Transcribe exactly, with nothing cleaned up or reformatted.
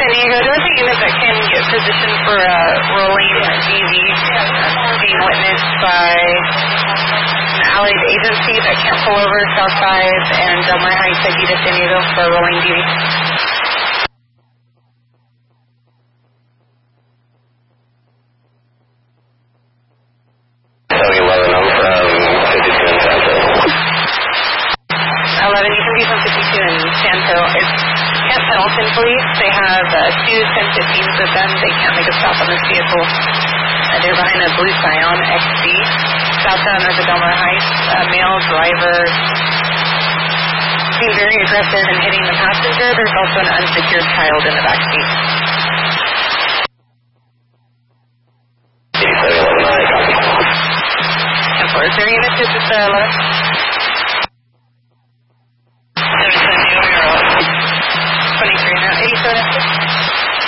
San Diego, there's a unit that can get positioned for a rolling D V being witnessed by an allied agency that can't pull over South five and Del Mar Heights I D to San Diego for a rolling D V. eleven, you can be from fifty-two in Santo. It's Camp Pendleton Police. They have uh, two ten fifteens with them. They can't make a stop on this vehicle. Uh, they're behind a blue Scion X B. Southbound of the Del Mar Heights. A male driver being very aggressive and hitting the passenger. There's also an unsecured child in the back seat. Is there a unit to just uh, left? twenty-three now, eighty-seven.